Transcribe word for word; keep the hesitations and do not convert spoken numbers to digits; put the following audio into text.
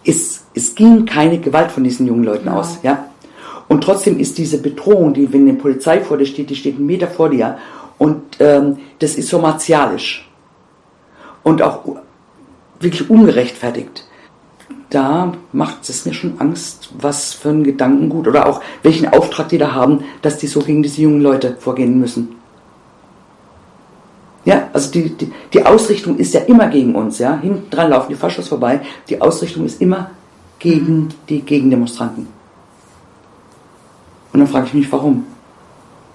es, es ging keine Gewalt von diesen jungen Leuten ja. aus, ja. Und trotzdem ist diese Bedrohung, die, wenn eine Polizei vor dir steht, die steht einen Meter vor dir und ähm, das ist so martialisch und auch wirklich ungerechtfertigt. Da macht es mir schon Angst, was für ein Gedankengut oder auch welchen Auftrag die da haben, dass die so gegen diese jungen Leute vorgehen müssen. Ja, also die, die, die Ausrichtung ist ja immer gegen uns, ja. Hinten dran laufen die Faschos vorbei. Die Ausrichtung ist immer gegen die Gegendemonstranten. Und dann frage ich mich, warum?